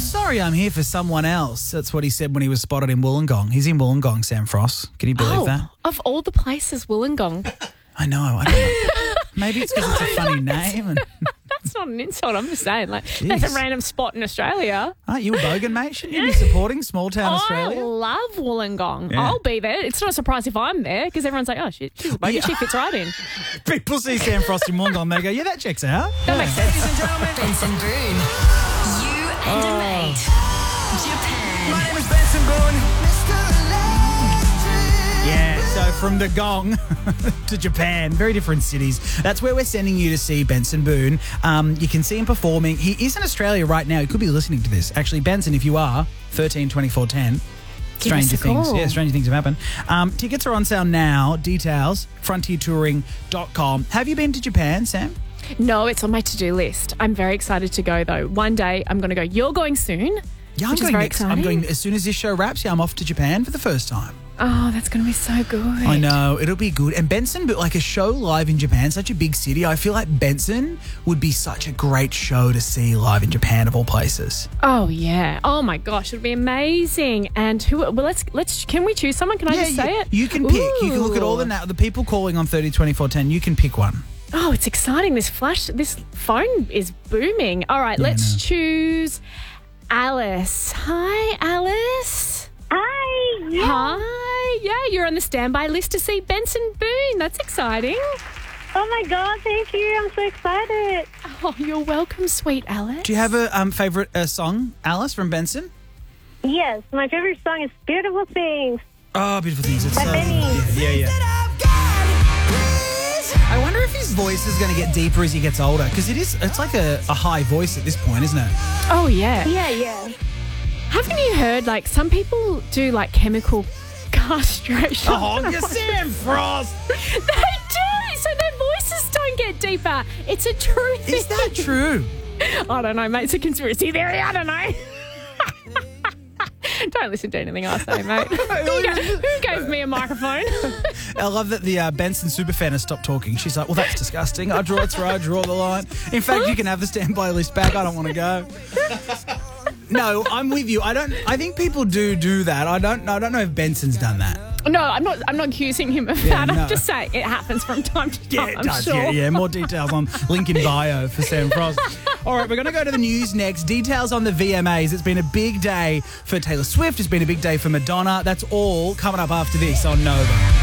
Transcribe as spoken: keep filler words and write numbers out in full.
sorry I'm here for someone else. That's what he said when he was spotted in Wollongong. He's in Wollongong, Sam Frost. Can you believe Oh, that? of all the places, Wollongong. I know. I don't know. Maybe it's because it's a funny name. And That's not an insult. I'm just saying, like, that's a Jeez. random spot in Australia. Aren't you a bogan, mate? Shouldn't you be supporting small town I Australia? love Wollongong. Yeah. I'll be there. It's not a surprise if I'm there because everyone's like, oh, shit, she's a bogan. Yeah. She fits right in. People see Sam Frost in Wollongong, they go, yeah, that checks out. That makes sense. Ladies and gentlemen, Benson Boone. You and a mate. Japan. my name is Benson Boone. Yeah, so from the Gong to Japan, very different cities. That's where we're sending you to see Benson Boone. Um, you can see him performing. He is in Australia right now. He could be listening to this. Actually, Benson, if you are, thirteen twenty-four ten. Give us Stranger a things. call. Yeah, stranger things have happened. Um, tickets are on sale now. Details, frontier touring dot com. Have you been to Japan, Sam? No, it's on my to-do list. I'm very excited to go, though. One day I'm going to go. You're going soon? Yeah, I'm Which is going very next. I'm exciting. going as soon as this show wraps. Yeah, I'm off to Japan for the first time. Oh, that's going to be so good. I know, it'll be good. And Benson, but like a show live in Japan, such a big city, I feel like Benson would be such a great show to see live in Japan of all places. Oh, yeah. Oh, my gosh. It'll be amazing. And who, well, let's, let's, can we choose someone? Can I just say you, it? you can pick. You can look at all the Ooh. na- the people calling on thirty twenty-four ten. You can pick one. Oh, it's exciting. This flash, this phone is booming. All right, Yeah, I let's know. choose Alice. Hi, Alice. Hi. Yeah. Hi. Yeah, you're on the standby list to see Benson Boone. That's exciting. Oh my God, thank you. I'm so excited. Oh, you're welcome, sweet Alice. Do you have a um, favourite uh, song, Alice, from Benson? Yes, my favorite song is Beautiful Things. Oh, Beautiful Things. It's By so, Benny. yeah, yeah, yeah. I wonder if his voice is going to get deeper as he gets older, because it is, it's like a, a high voice at this point, isn't it? Oh, yeah. Yeah, yeah. Haven't you heard, like, some people do, like, chemical castration? Oh, you Sam Frost! They do, so their voices don't get deeper. It's a true thing. Is that true? I don't know, mate. It's a conspiracy theory. I don't know. Don't listen to anything I say, mate. Who ga- who gave me a microphone? I love that the uh, Benson superfan has stopped talking. She's like, well, that's disgusting. I draw it through, I draw the line. In fact, you can have the standby list back. I don't want to go. No, I'm with you. I don't. I think people do do that. I don't. I don't know if Benson's done that. No, I'm not. I'm not accusing him of Yeah, that. no. I'm just saying it happens from time to Yeah, time. it I'm does. sure. Yeah, yeah. More details on link in bio for Sam Frost. All right, we're going to go to the news next. Details on the V M As. It's been a big day for Taylor Swift. It's been a big day for Madonna. That's all coming up after this on Nova.